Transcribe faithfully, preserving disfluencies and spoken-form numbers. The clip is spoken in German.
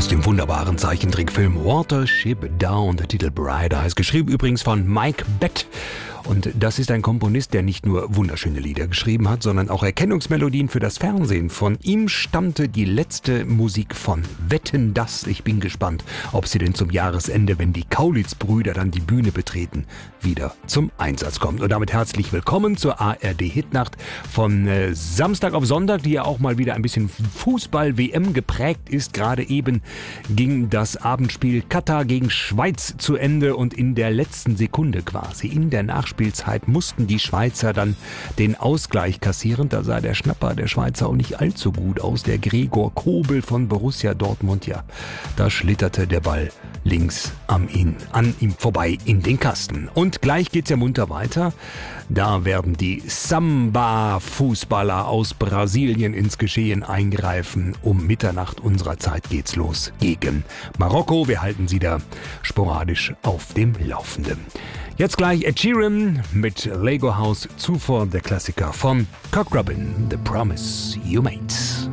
aus dem wunderbaren Zeichentrickfilm Watership Down, der Titel Bright Eyes, geschrieben übrigens von Mike Bett. Und das ist ein Komponist, der nicht nur wunderschöne Lieder geschrieben hat, sondern auch Erkennungsmelodien für das Fernsehen. Von ihm stammte die letzte Musik von Wetten, dass. Ich bin gespannt, ob sie denn zum Jahresende, wenn die Kaulitz-Brüder dann die Bühne betreten, wieder zum Einsatz kommt. Und damit herzlich willkommen zur A R D-Hitnacht von äh, Samstag auf Sonntag, die ja auch mal wieder ein bisschen Fußball-W M geprägt ist. Gerade eben ging das Abendspiel Katar gegen Schweiz zu Ende und in der letzten Sekunde quasi, in der Nachspielzeit, Spielzeit mussten die Schweizer dann den Ausgleich kassieren. Da sah der Schnapper der Schweizer auch nicht allzu gut aus. Der Gregor Kobel von Borussia Dortmund, ja, da schlitterte der Ball links an, ihn, an ihm vorbei in den Kasten. Und gleich geht's ja munter weiter. Da werden die Samba-Fußballer aus Brasilien ins Geschehen eingreifen. Um Mitternacht unserer Zeit geht's los gegen Marokko. Wir halten Sie da sporadisch auf dem Laufenden. Jetzt gleich Ed Sheeran mit Lego House, zuvor der Klassiker von Cock Robin, The Promise You Made.